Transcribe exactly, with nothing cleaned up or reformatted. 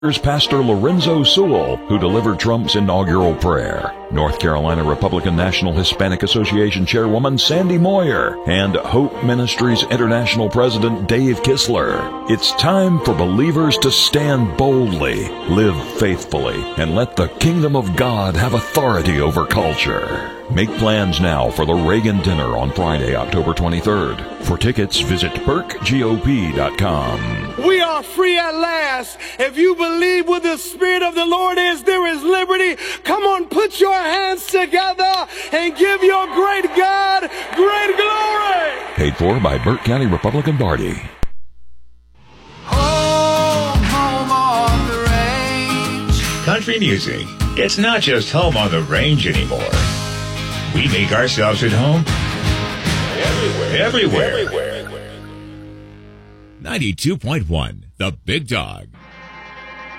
Here's Pastor Lorenzo Sewell, who delivered Trump's inaugural prayer. North Carolina Republican National Hispanic Association Chairwoman Sandy Moyer, and Hope Ministries International President Dave Kistler. It's time for believers to stand boldly, live faithfully, and let the kingdom of God have authority over culture. Make plans now for the Reagan Dinner on Friday, October twenty-third. For tickets, visit perk G O P dot com. We are free at last. If you believe where the Spirit of the Lord is, there is liberty. Come on, put your hands together and give your great God great glory. Paid for by Burke County Republican Party. Home, home on the range. Country music. It's not just home on the range anymore. We make ourselves at home everywhere. Everywhere. Everywhere. ninety-two point one, The Big Dog.